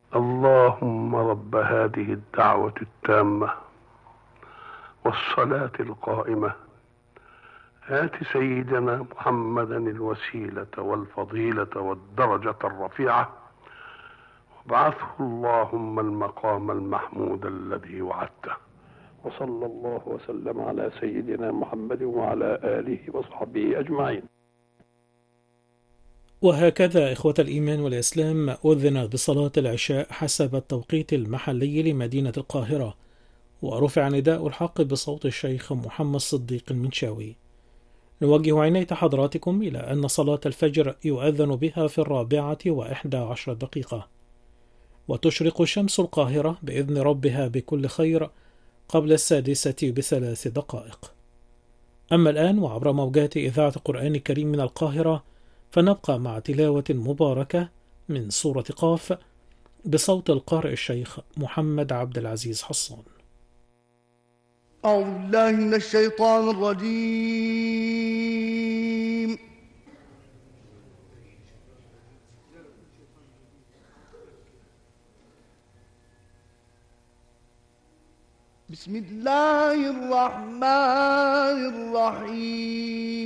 اللهم رب هذه الدعوة التامة والصلاة القائمة، آت سيدنا محمدا الوسيلة والفضيلة والدرجة الرفيعة، وابعثه اللهم المقام المحمود الذي وعدته. وصلى الله وسلم على سيدنا محمد وعلى آله وصحبه أجمعين. وهكذا إخوة الإيمان والإسلام أذن بصلاة العشاء حسب التوقيت المحلي لمدينة القاهرة، ورفع نداء الحق بصوت الشيخ محمد صديق المنشاوي. نوجه عناية حضراتكم إلى أن صلاة الفجر يؤذن بها في 4:11، وتشرق شمس القاهرة بإذن ربها بكل خير قبل 6:03. أما الآن وعبر موجات إذاعة القرآن الكريم من القاهرة، فنبقى مع تلاوة مباركة من سورة قاف بصوت القارئ الشيخ محمد عبد العزيز حصان. أعوذ بالله من الشيطان الرجيم. بسم الله الرحمن الرحيم.